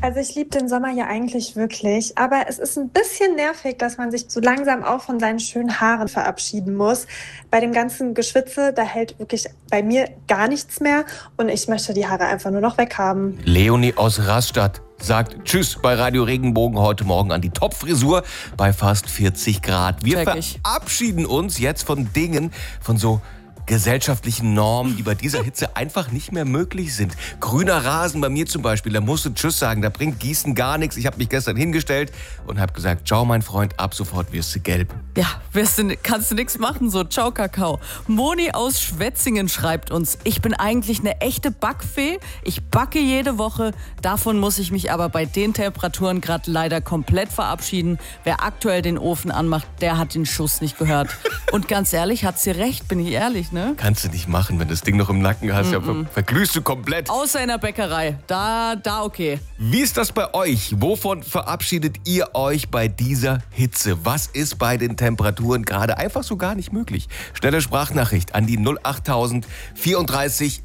Also ich liebe den Sommer ja eigentlich wirklich, aber es ist ein bisschen nervig, dass man sich so langsam auch von seinen schönen Haaren verabschieden muss. Bei dem ganzen Geschwitze, da hält wirklich bei mir gar nichts mehr und ich möchte die Haare einfach nur noch weghaben. Leonie aus Rastatt sagt Tschüss bei Radio Regenbogen heute Morgen an die Topfrisur bei fast 40 Grad. Wir verabschieden uns jetzt von Dingen, von so gesellschaftlichen Normen, die bei dieser Hitze einfach nicht mehr möglich sind. Grüner Rasen bei mir zum Beispiel, da musst du Tschüss sagen, da bringt Gießen gar nichts. Ich habe mich gestern hingestellt und habe gesagt, ciao mein Freund, ab sofort wirst du gelb. Ja, kannst du nichts machen, so ciao Kakao. Moni aus Schwetzingen schreibt uns, ich bin eigentlich eine echte Backfee, ich backe jede Woche, davon muss ich mich aber bei den Temperaturen gerade leider komplett verabschieden. Wer aktuell den Ofen anmacht, der hat den Schuss nicht gehört. Und ganz ehrlich, hat sie recht, bin ich ehrlich, ne? Kannst du nicht machen, wenn du das Ding noch im Nacken hast, ja, verglühst du komplett. Außer in der Bäckerei, da okay. Wie ist das bei euch? Wovon verabschiedet ihr euch bei dieser Hitze? Was ist bei den Temperaturen gerade einfach so gar nicht möglich? Schnelle Sprachnachricht an die 08000 34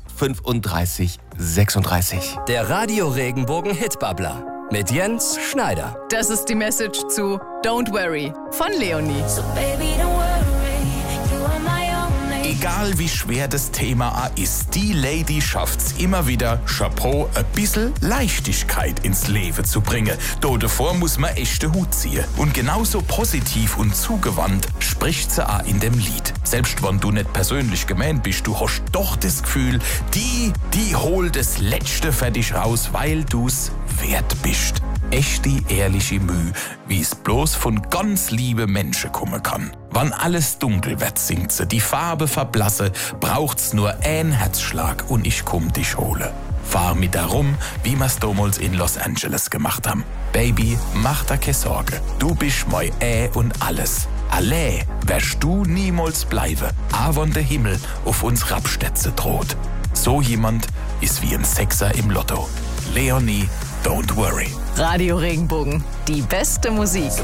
35 36. Der Radio Regenbogen Hitbabbler mit Jens Schneider. Das ist die Message zu Don't Worry von Leonie. So baby, don't worry, you are my only. Egal wie schwer das Thema ist, die Lady schafft's immer wieder, Chapeau, ein bisschen Leichtigkeit ins Leben zu bringen. Davor muss man echte Hut ziehen. Und genauso positiv und zugewandt spricht sie auch in dem Lied. Selbst wenn du nicht persönlich gemeint bist, du hast doch das Gefühl, die holt das Letzte für dich raus, weil du's wert bist. Echte, ehrliche Mühe, wie es bloß von ganz liebe Menschen kommen kann. Wann alles dunkel wird, singt sie, die Farbe verblasse, braucht's nur ein Herzschlag und ich komm dich hole. Fahr mit darum, wie wir's damals in Los Angeles gemacht haben. Baby, mach da keine Sorge, du bist mein und alles. Alle wirst du niemals bleiben, auch wenn der Himmel auf uns Rabstätze droht. So jemand ist wie ein Sechser im Lotto. Leonie, don't worry. Radio Regenbogen, die beste Musik.